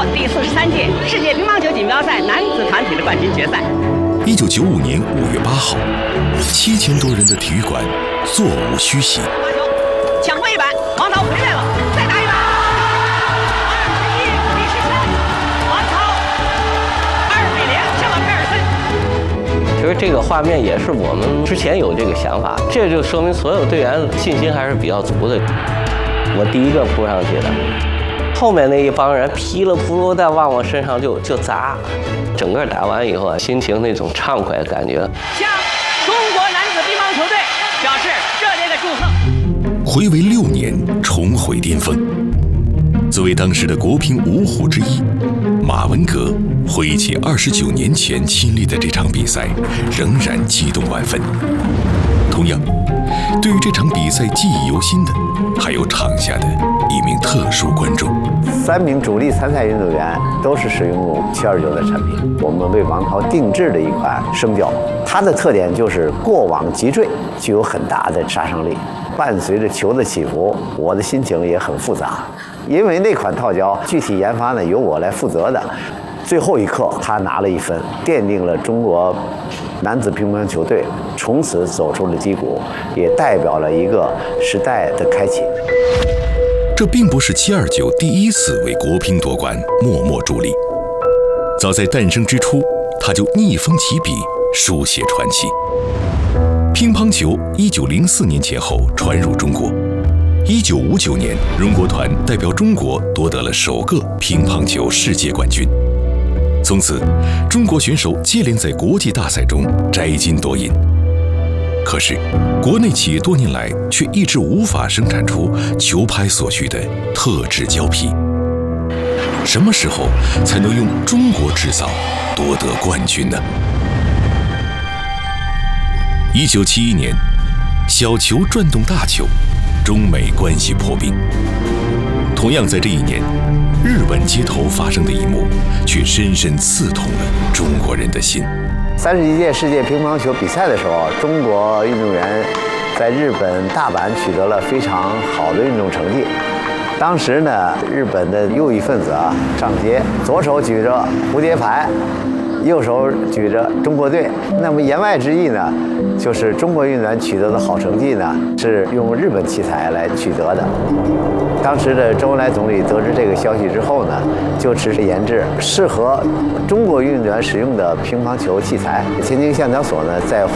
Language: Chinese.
国第43届世界乒乓球锦标赛男子团体的冠军决赛。 1995年5月8号，7000多人的体育馆座无虚席。 抢过一板，王涛回来了，再打一板，21-13，王涛2-0胜了佩尔森。 其实这个画面也是我们之前有这个想法，这就说明所有队员信心还是比较足的。我第一个扑上去的，后面那一帮人噼里扑噜的往我身上就砸，整个打完以后，心情那种畅快的感觉。 向中国男子乒乓球队表示热烈的祝贺。 回违6年，重回巅峰。作为当时的国乒5虎之一，马文革回忆起29年前亲历的这场比赛，仍然激动万分。同样，对于这场比赛记忆犹新的，还有场下的一名特殊观众。 3名主力参赛运动员都是使用729的产品，我们为王涛定制的一款生胶，它的特点就是过往急坠，具有很大的杀伤力。伴随着球的起伏，我的心情也很复杂，因为那款套胶具体研发呢由我来负责的。最后一刻，他拿了1分，奠定了中国男子乒乓球队从此走出了低谷，也代表了一个时代的开启。 这并不是729第一次为国乒夺冠默默助力，早在诞生之初，他就逆风起笔，书写传奇。乒乓球1904年前后传入中国，1959年，荣国团代表中国夺得了首个乒乓球世界冠军。从此，中国选手接连在国际大赛中摘金夺银。可是，国内企业多年来却一直无法生产出球拍所需的特制胶皮。什么时候才能用中国制造夺得冠军呢？1971年，小球转动大球，中美关系破冰。同样在这一年，日本街头发生的一幕，却深深刺痛了中国人的心。 31届世界乒乓球比赛的时候，中国运动员在日本大阪取得了非常好的运动成绩。当时呢，日本的右翼分子上街，左手举着蝴蝶牌，右手举着中国队。那么言外之意呢，就是中国运动员取得的好成绩呢，是用日本器材来取得的。当时的周恩来总理得知这个消息之后呢，就指示研制适合中国运动员使用的乒乓球器材。天津橡胶所呢，在